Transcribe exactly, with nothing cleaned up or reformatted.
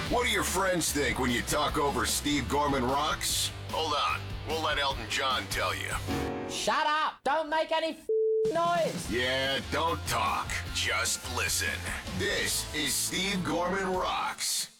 What do your friends think when you talk over Steve Gorman Rocks? Hold on, we'll let Elton John tell you. Shut up! Don't make any f- noise! Yeah, don't talk, just listen. This is Steve Gorman Rocks.